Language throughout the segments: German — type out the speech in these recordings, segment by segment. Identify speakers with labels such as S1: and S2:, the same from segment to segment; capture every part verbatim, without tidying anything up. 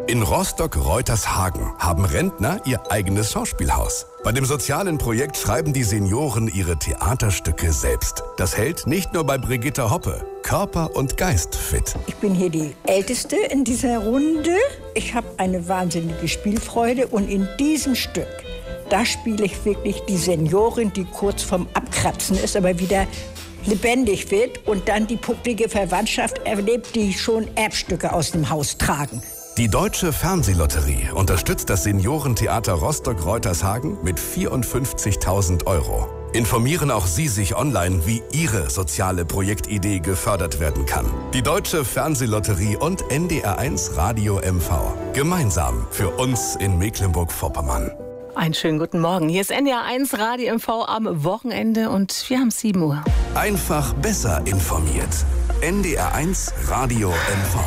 S1: In Rostock-Reutershagen haben Rentner ihr eigenes Schauspielhaus. Bei dem sozialen Projekt schreiben die Senioren ihre Theaterstücke selbst. Das hält nicht nur bei Brigitte Hoppe Körper und Geist fit.
S2: Ich bin hier die Älteste in dieser Runde. Ich habe eine wahnsinnige Spielfreude und in diesem Stück, da spiele ich wirklich die Seniorin, die kurz vorm Abkratzen ist, aber wieder lebendig wird und dann die pucklige Verwandtschaft erlebt, die schon Erbstücke aus dem Haus tragen.
S1: Die Deutsche Fernsehlotterie unterstützt das Seniorentheater Rostock-Reutershagen mit vierundfünfzigtausend Euro. Informieren auch Sie sich online, wie Ihre soziale Projektidee gefördert werden kann. Die Deutsche Fernsehlotterie und N D R eins Radio M V. Gemeinsam für uns in Mecklenburg-Vorpommern.
S3: Einen schönen guten Morgen. Hier ist N D R eins Radio M V am Wochenende und wir haben sieben Uhr.
S1: Einfach besser informiert. N D R eins Radio M V.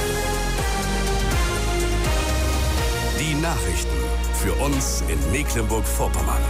S1: Die Nachrichten für uns in Mecklenburg-Vorpommern.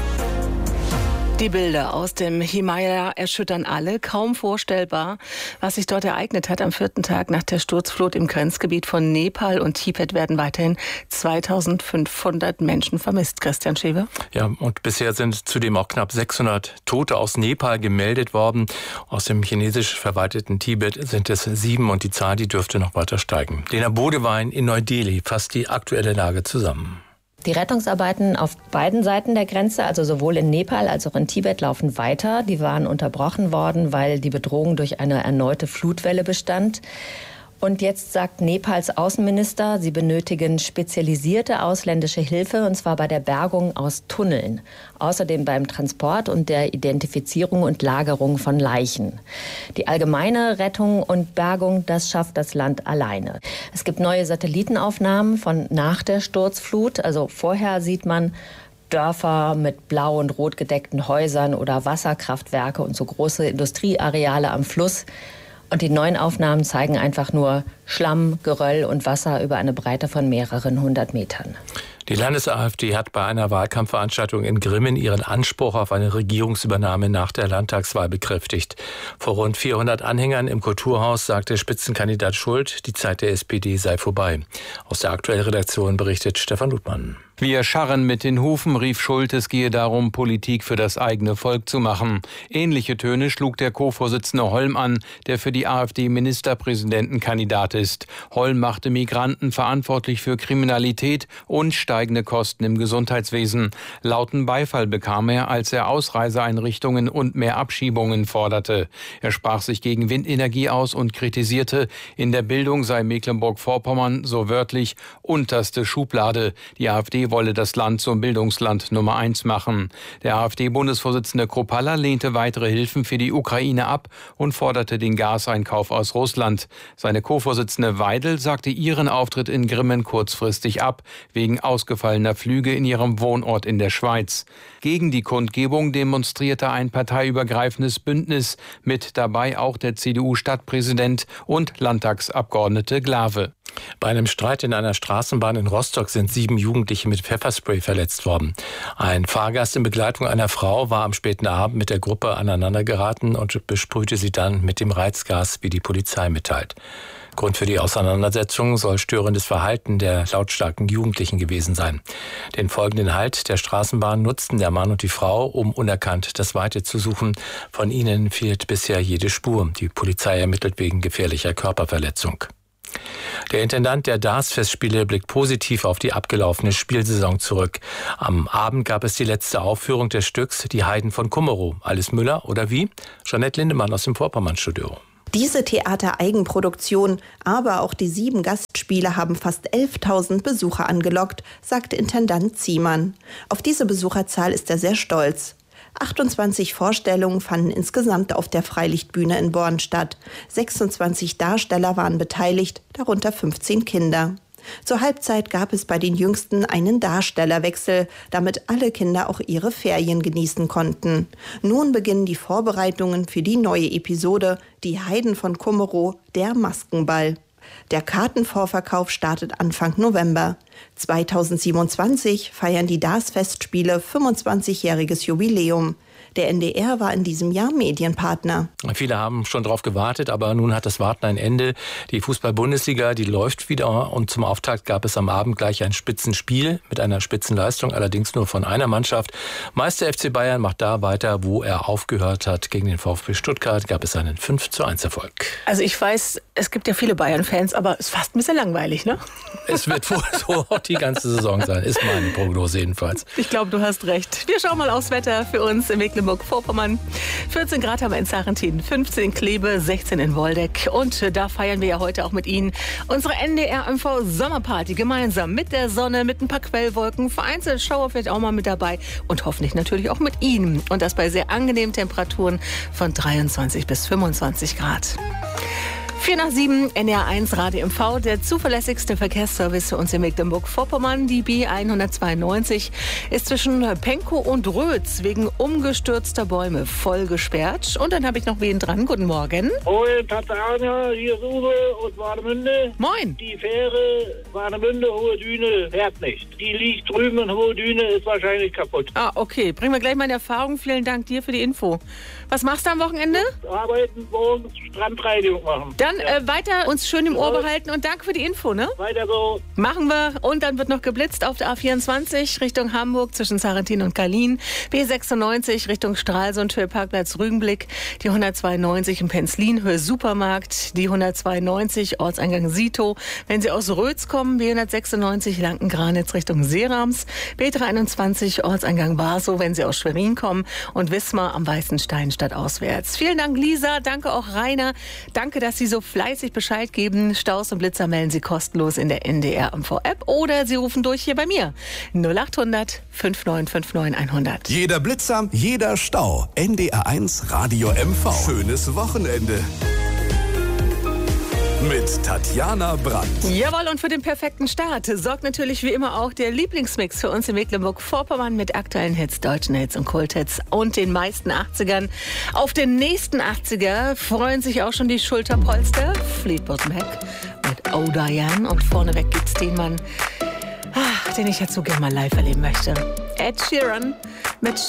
S3: Die Bilder aus dem Himalaya erschüttern alle. Kaum vorstellbar, was sich dort ereignet hat am vierten Tag nach der Sturzflut im Grenzgebiet von Nepal und Tibet werden weiterhin zweitausendfünfhundert Menschen vermisst. Christian Schewe.
S4: Ja, und bisher sind zudem auch knapp sechshundert Tote aus Nepal gemeldet worden. Aus dem chinesisch verwalteten Tibet sind es sieben und die Zahl, die dürfte noch weiter steigen. Lena Bodewein in Neu-Delhi fasst die aktuelle Lage zusammen.
S5: Die Rettungsarbeiten auf beiden Seiten der Grenze, also sowohl in Nepal als auch in Tibet, laufen weiter. Die waren unterbrochen worden, weil die Bedrohung durch eine erneute Flutwelle bestand. Und jetzt sagt Nepals Außenminister, sie benötigen spezialisierte ausländische Hilfe, und zwar bei der Bergung aus Tunneln. Außerdem beim Transport und der Identifizierung und Lagerung von Leichen. Die allgemeine Rettung und Bergung, das schafft das Land alleine. Es gibt neue Satellitenaufnahmen von nach der Sturzflut. Also vorher sieht man Dörfer mit blau und rot gedeckten Häusern oder Wasserkraftwerke und so große Industrieareale am Fluss. Und die neuen Aufnahmen zeigen einfach nur Schlamm, Geröll und Wasser über eine Breite von mehreren hundert Metern.
S4: Die Landes-AfD hat bei einer Wahlkampfveranstaltung in Grimmen ihren Anspruch auf eine Regierungsübernahme nach der Landtagswahl bekräftigt. Vor rund vierhundert Anhängern im Kulturhaus sagte Spitzenkandidat Schult, die Zeit der S P D sei vorbei. Aus der aktuellen Redaktion berichtet Stefan Ludmann.
S6: Wir scharren mit den Hufen, rief Schult, es gehe darum, Politik für das eigene Volk zu machen. Ähnliche Töne schlug der Co-Vorsitzende Holm an, der für die AfD-Ministerpräsidentenkandidat ist. Holm machte Migranten verantwortlich für Kriminalität und steigende Kosten im Gesundheitswesen. Lauten Beifall bekam er, als er Ausreiseeinrichtungen und mehr Abschiebungen forderte. Er sprach sich gegen Windenergie aus und kritisierte, in der Bildung sei Mecklenburg-Vorpommern so wörtlich unterste Schublade. Die AfD wolle das Land zum Bildungsland Nummer eins machen. Der AfD-Bundesvorsitzende Kruppalla lehnte weitere Hilfen für die Ukraine ab und forderte den Gaseinkauf aus Russland. Seine Co-Vorsitzende Weidel sagte ihren Auftritt in Grimmen kurzfristig ab, wegen ausgefallener Flüge in ihrem Wohnort in der Schweiz. Gegen die Kundgebung demonstrierte ein parteiübergreifendes Bündnis, mit dabei auch der C D U-Stadtpräsident und Landtagsabgeordnete Glawe.
S4: Bei einem Streit in einer Straßenbahn in Rostock sind sieben Jugendliche mit Pfefferspray verletzt worden. Ein Fahrgast in Begleitung einer Frau war am späten Abend mit der Gruppe aneinander geraten und besprühte sie dann mit dem Reizgas, wie die Polizei mitteilt. Grund für die Auseinandersetzung soll störendes Verhalten der lautstarken Jugendlichen gewesen sein. Den folgenden Halt der Straßenbahn nutzten der Mann und die Frau, um unerkannt das Weite zu suchen. Von ihnen fehlt bisher jede Spur. Die Polizei ermittelt wegen gefährlicher Körperverletzung. Der Intendant der D A S-Festspiele blickt positiv auf die abgelaufene Spielsaison zurück. Am Abend gab es die letzte Aufführung des Stücks Die Heiden von Kummerow. Alice Müller oder wie? Jeanette Lindemann aus dem Vorpommernstudio.
S7: Diese Theatereigenproduktion, aber auch die sieben Gastspiele haben fast elftausend Besucher angelockt, sagt Intendant Ziemann. Auf diese Besucherzahl ist er sehr stolz. achtundzwanzig Vorstellungen fanden insgesamt auf der Freilichtbühne in Born statt. sechsundzwanzig Darsteller waren beteiligt, darunter fünfzehn Kinder. Zur Halbzeit gab es bei den Jüngsten einen Darstellerwechsel, damit alle Kinder auch ihre Ferien genießen konnten. Nun beginnen die Vorbereitungen für die neue Episode Die Heiden von Kummerow, der Maskenball. Der Kartenvorverkauf startet Anfang November. zweitausendsiebenundzwanzig feiern die D A S-Festspiele fünfundzwanzigjähriges Jubiläum. Der N D R war in diesem Jahr Medienpartner.
S4: Viele haben schon darauf gewartet, aber nun hat das Warten ein Ende. Die Fußball-Bundesliga, die läuft wieder und zum Auftakt gab es am Abend gleich ein Spitzenspiel mit einer Spitzenleistung, allerdings nur von einer Mannschaft. Meister F C Bayern macht da weiter, wo er aufgehört hat. Gegen den VfB Stuttgart gab es einen fünf zu eins Erfolg.
S3: Also ich weiß, es gibt ja viele Bayern-Fans, aber es ist fast ein bisschen langweilig, ne?
S4: Es wird wohl so die ganze Saison sein, ist meine Prognose jedenfalls.
S3: Ich glaube, du hast recht. Wir schauen mal aufs Wetter für uns in Mecklenburg-Vorpommern. vierzehn Grad haben wir in Sarrentin, fünfzehn in Kleve, sechzehn in Woldeck. Und da feiern wir ja heute auch mit Ihnen unsere N D R M V Sommerparty gemeinsam mit der Sonne, mit ein paar Quellwolken, vereinzelt Schauer vielleicht auch mal mit dabei und hoffentlich natürlich auch mit Ihnen. Und das bei sehr angenehmen Temperaturen von dreiundzwanzig bis fünfundzwanzig Grad. vier nach sieben, N D R eins Radio M V, der zuverlässigste Verkehrsservice für uns in Mecklenburg-Vorpommern. Die B hundertzweiundneunzig ist zwischen Penkow und Rötz wegen umgestürzter Bäume voll gesperrt. Und dann habe ich noch wen dran. Guten Morgen.
S8: Moin, Tatjana, hier ist Uwe aus Warnemünde.
S3: Moin.
S8: Die Fähre Warnemünde, Hohe Düne, fährt nicht. Die liegt drüben in Hohe Düne, ist wahrscheinlich kaputt.
S3: Ah, okay. Bringen wir gleich mal in Erfahrung. Vielen Dank dir für die Info. Was machst du am Wochenende?
S8: Arbeiten, morgens Strandreinigung machen.
S3: Dann äh, weiter uns schön im Ohr behalten und danke für die Info, ne?
S8: Weiter so.
S3: Machen wir. Und dann wird noch geblitzt auf der A vierundzwanzig Richtung Hamburg zwischen Sarrentin und Kalin. B sechsundneunzig Richtung Stralsund, Höhe Parkplatz Rügenblick. Die hundertzweiundneunzig in Penzlin, Höhe Supermarkt. Die hundertzweiundneunzig Ortseingang Sito. Wenn Sie aus Rötz kommen, B hundertsechsundneunzig Lanken-Granitz Richtung Seerams. B dreiundzwanzig Ortseingang Barsow, wenn Sie aus Schwerin kommen. Und Wismar am Weißen Stein stadtauswärts. Vielen Dank, Lisa. Danke auch, Rainer. Danke, dass Sie so fleißig Bescheid geben. Staus und Blitzer melden Sie kostenlos in der N D R M V-App oder Sie rufen durch hier bei mir. null achthundert fünf neun fünf neun hundert.
S1: Jeder Blitzer, jeder Stau. N D R eins Radio M V. Schönes Wochenende. Mit Tatjana Brandt.
S3: Jawohl, und für den perfekten Start sorgt natürlich wie immer auch der Lieblingsmix für uns in Mecklenburg-Vorpommern mit aktuellen Hits, deutschen Hits und Kulthits und den meisten achtzigern. Auf den nächsten achtziger freuen sich auch schon die Schulterpolster. Fleetwood Mac mit Oh Diane. Und vorneweg gibt's den Mann, ach, den ich jetzt so gerne mal live erleben möchte. Ed Sheeran mit